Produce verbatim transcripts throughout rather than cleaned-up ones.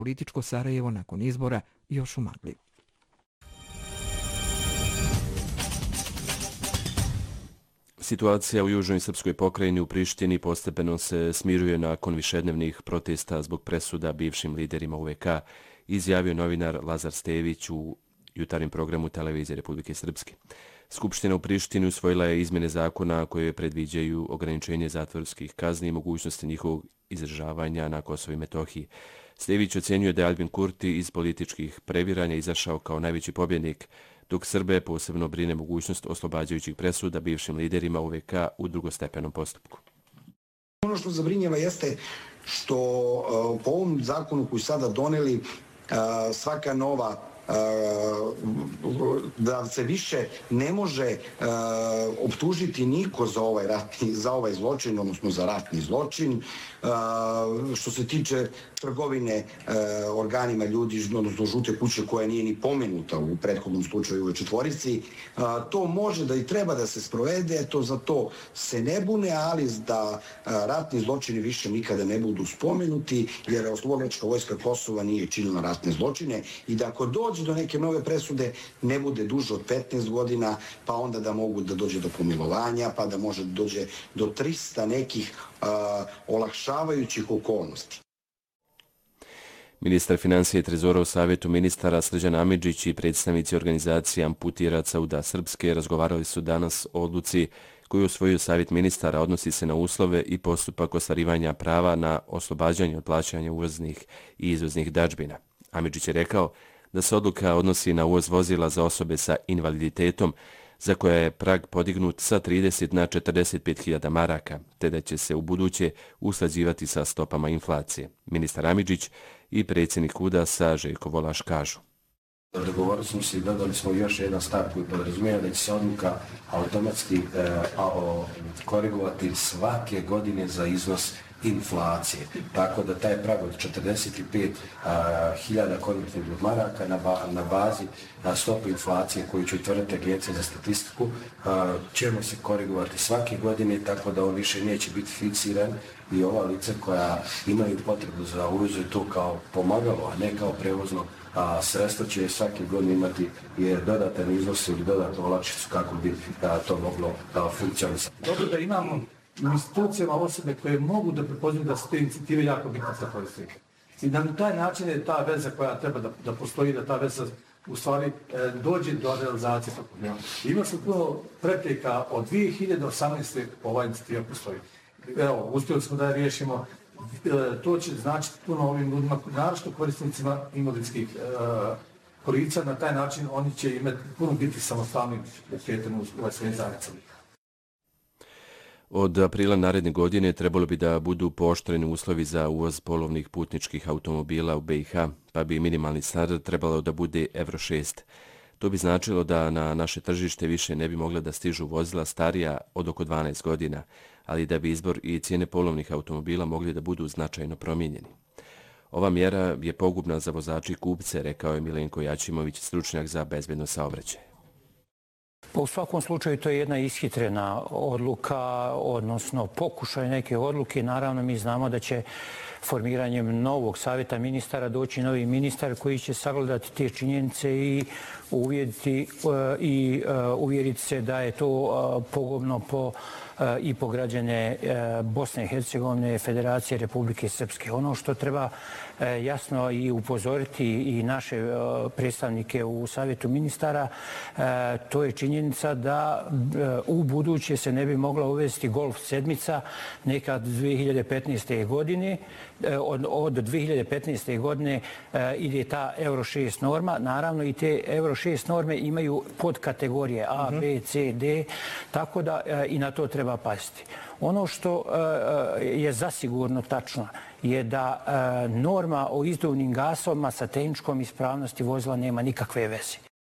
Političko Sarajevo nakon izbora još u magli. Situacija u južnoj srpskoj pokrajini u Prištini postepeno se smiruje nakon višednevnih protesta zbog presuda bivšim liderima U V K, izjavio novinar Lazar Stević u jutarnjem programu Televizije Republike Srpske. Skupština u Prištini usvojila je izmjene zakona koje predviđaju ograničenje zatvorskih kazni i mogućnosti njihovog izdržavanja na Kosovu i Metohiji. Stević ocjenjuje da je Albin Kurti iz političkih previranja izašao kao najveći pobjednik, dok Srbe posebno brine mogućnost oslobađajućih presuda bivšim liderima U V K u drugostepenom postupku. Ono što zabrinjava jeste što po ovom zakonu koji sada doneli svaka nova da se više ne može uh, optužiti niko za ovaj ratni, za ovaj zločin, odnosno za ratni zločin. Uh, što se tiče trgovine uh, organima ljudi, odnosno žute kuće koja nije ni pomenuta u prethodnom slučaju u četvorici, uh, to može da i treba da se sprovede, to za to se ne bune, ali da uh, ratni zločini više nikada ne budu spomenuti, jer Oslobodilačka vojska Kosova nije činila ratne zločine i da ako dođe do neke nove presude ne bude duže od petnaest godina, pa onda da mogu da dođe do pomilovanja, pa da može da dođe do trista nekih uh, olakšavajućih okolnosti. Ministar financija i trezora u Savjetu ministara Srđan Amidžić i predstavnici organizacije amputiraca U D A Srpske razgovarali su danas o odluci koju usvojio Savjet ministara, odnosi se na uslove i postupak ostvarivanja prava na oslobađanje od plaćanja uvoznih i izvoznih dadžbina. Amidžić je rekao da se odluka odnosi na uvoz vozila za osobe sa invaliditetom, za koja je prag podignut sa trideset na četrdeset pet hiljada maraka, te da će se u buduće usklađivati sa stopama inflacije. Ministar Amidžić i predsjednik U D A S-a Željko Volaš kažu. Dogovorili smo se i dodali smo još jedan stav koji podrazumijeva da će se odluka automatski e, a, o, korigovati svake godine za iznos inflacije. Tako da taj prag od četrdeset pet hiljada konvertibilnih maraka na, ba, na bazi a, stope inflacije koju će utvrditi Agencija za statistiku a, ćemo se korigovati svake godine, tako da on više neće biti fiksiran i ova lica koja imaju potrebu za uvozu to kao pomagalo, a ne kao prevozno a, sredstvo će svake godine imati je dodatan iznos ili dodatnu olakšicu kako bi a, to moglo funkcionisati. Dobro da imamo u institucijama osobe koje mogu da prepoznaju da su te inicijative jako bitne za korisnike. I da na taj način je ta veza koja treba da, da postoji, da ta veza u stvari e, dođe do realizacije. Ima se puno prepreka od dvije hiljade osamnaeste. ova inicijativa postoji. Evo, uspjeli smo da je riješimo. E, to će značiti puno ovim ljudima, naročito korisnicima invalidskih e, kolica. Na taj način oni će imati puno biti samostalni u kretanju u svojim zajednicama. Od aprila naredne godine trebalo bi da budu pooštreni uslovi za uvoz polovnih putničkih automobila u B i H, pa bi minimalni standard trebalo da bude Euro šest. To bi značilo da na naše tržište više ne bi mogla da stižu vozila starija od oko dvanaest godina, ali da bi izbor i cijene polovnih automobila mogli da budu značajno promijenjeni. Ova mjera je pogubna za vozače i kupce, rekao je Milenko Jačimović, stručnjak za bezbedno saobraćaj. Pa u svakom slučaju to je jedna ishitrena odluka, odnosno pokušaj neke odluke. Naravno mi znamo da će formiranjem novog savjeta ministara doći novi ministar koji će sagledati te činjenice i uvjeriti, i uvjeriti se da je to pogubno po i po građane Bosne i Hercegovine, Federacije Republike Srpske. Ono što treba jasno i upozoriti i naše predstavnike u Savjetu ministara, to je činjenica da u buduće se ne bi mogla uvesti golf sedmica nekad dvije hiljade petnaeste. godine. Od, od dvije hiljade petnaeste. godine ide ta Euro šest norma. Naravno i te Euro šest norme imaju podkategorije A, B, C, D, tako da i na to treba paziti. Ono što je zasigurno tačno je da norma o izduvnim gasovima sa tehničkom ispravnosti vozila nema nikakve veze.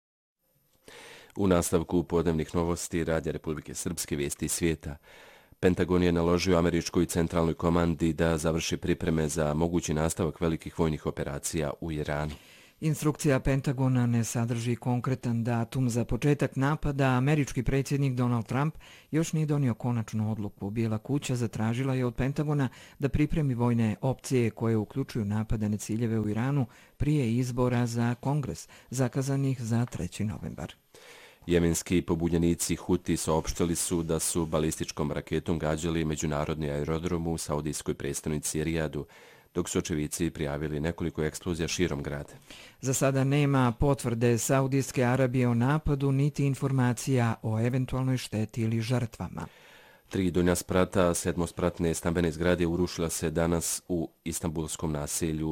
U nastavku podnevnih novosti Radija Republike Srpske, vijesti svijeta. Pentagon je naložio američkoj centralnoj komandi da završi pripreme za mogući nastavak velikih vojnih operacija u Iranu. Instrukcija Pentagona ne sadrži konkretan datum za početak napada. Američki predsjednik Donald Trump još nije donio konačnu odluku. Bijela kuća zatražila je od Pentagona da pripremi vojne opcije koje uključuju napadane ciljeve u Iranu prije izbora za Kongres, zakazanih za treći novembar. Jemenski pobunjenici Huti saopštili su da su balističkom raketom gađali međunarodni aerodrom u saudijskoj prestonici Rijadu, dok su očevici prijavili nekoliko eksplozija širom grada. Za sada nema potvrde Saudijske Arabije o napadu niti informacija o eventualnoj šteti ili žrtvama. Tri donja sprata sedmospratne stambene zgrade urušila se danas u istanbulskom naselju